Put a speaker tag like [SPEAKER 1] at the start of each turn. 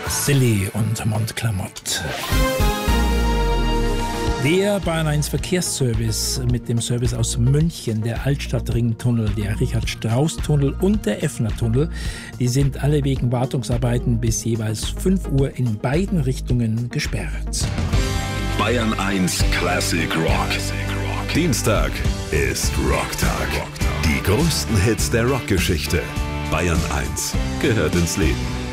[SPEAKER 1] Silly und Montclamotte. Der Bayern 1 Verkehrsservice mit dem Service aus München, der Altstadtringtunnel, der Richard-Strauss-Tunnel und der Effner-Tunnel, die sind alle wegen Wartungsarbeiten bis jeweils 5 Uhr in beiden Richtungen gesperrt.
[SPEAKER 2] Bayern 1 Classic Rock. Dienstag ist Rocktag. Die größten Hits der Rockgeschichte. Bayern 1 gehört ins Leben.